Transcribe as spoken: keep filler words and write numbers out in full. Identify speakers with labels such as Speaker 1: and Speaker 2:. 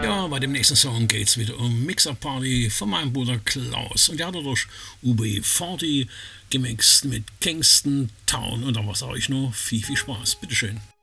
Speaker 1: Ja, bei dem nächsten Song geht's wieder um Mixer-Party von meinem Bruder Klaus. Und der hat dadurch U B vierzig gemixt mit Kingston Town. Und da was sage ich nur? Viel, viel Spaß. Bitteschön.